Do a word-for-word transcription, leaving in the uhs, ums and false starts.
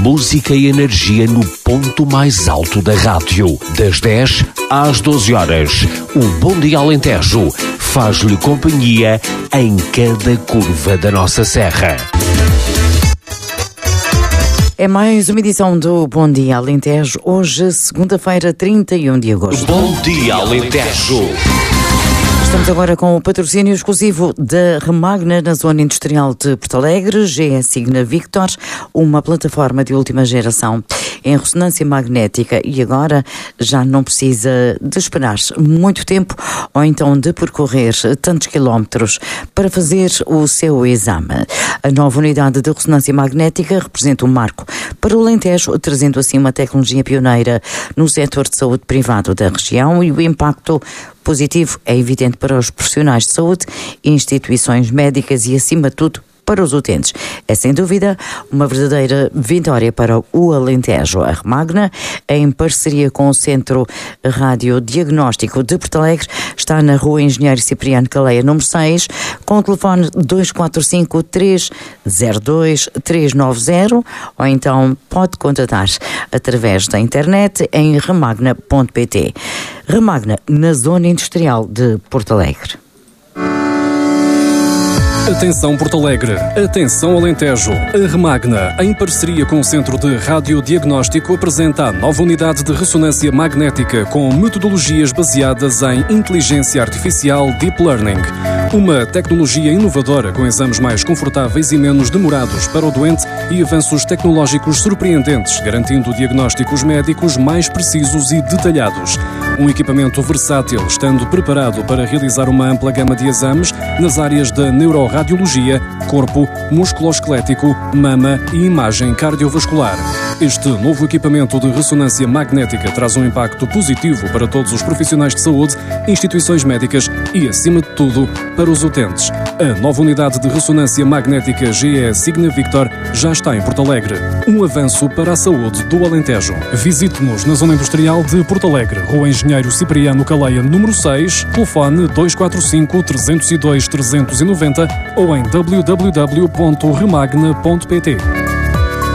música e energia no ponto mais alto da rádio. Das dez às doze horas, o Bom Dia Alentejo faz-lhe companhia em cada curva da nossa serra. É mais uma edição do Bom Dia Alentejo, hoje, segunda-feira, trinta e um de agosto. Bom Dia Alentejo. Estamos agora com o patrocínio exclusivo da Remagna na zona industrial de Porto Alegre, G E Signa Victor, uma plataforma de última geração em ressonância magnética, e agora já não precisa de esperar muito tempo ou então de percorrer tantos quilómetros para fazer o seu exame. A nova unidade de ressonância magnética representa um marco para o Alentejo, trazendo assim uma tecnologia pioneira no setor de saúde privado da região, e o impacto positivo é evidente para os profissionais de saúde, instituições médicas e, acima de tudo, para os utentes. É, sem dúvida, uma verdadeira vitória para o Alentejo. A Remagna, em parceria com o Centro Radiodiagnóstico de Porto Alegre, está na Rua Engenheiro Cipriano Caleia, número seis, com o telefone dois quatro cinco, três zero dois, três nove zero, ou então pode contatar através da internet em remagna ponto pt. Remagna, na zona industrial de Porto Alegre. Atenção Porto Alegre, atenção Alentejo. A Remagna, em parceria com o Centro de Radiodiagnóstico, apresenta a nova unidade de ressonância magnética com metodologias baseadas em inteligência artificial Deep Learning. Uma tecnologia inovadora com exames mais confortáveis e menos demorados para o doente e avanços tecnológicos surpreendentes, garantindo diagnósticos médicos mais precisos e detalhados. Um equipamento versátil, estando preparado para realizar uma ampla gama de exames nas áreas da neuroradiologia, corpo, músculo-esquelético, mama e imagem cardiovascular. Este novo equipamento de ressonância magnética traz um impacto positivo para todos os profissionais de saúde, instituições médicas e, acima de tudo, para os utentes. A nova unidade de ressonância magnética G E Signa Victor já está em Porto Alegre. Um avanço para a saúde do Alentejo. Visite-nos na zona industrial de Porto Alegre, Rua Engenheiro Cipriano Caleia, número seis, telefone dois quatro cinco, três zero dois, três zero nove zero ou em w w w ponto remagna ponto pt.